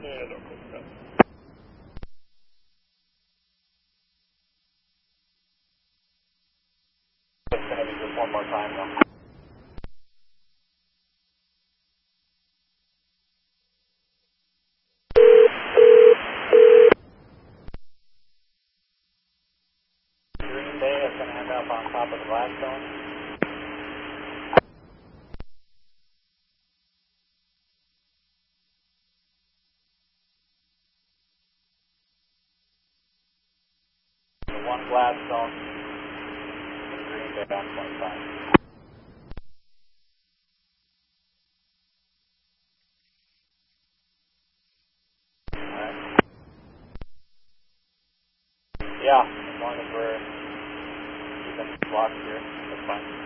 Yeah, no, cool stuff. It's going to be just one more time, though. Green Bay is going to end up on top of the Blackstone. The one Gladstone, Green Bay on 25. Alright. Yeah, as long as we're keeping blocks here, that's fine.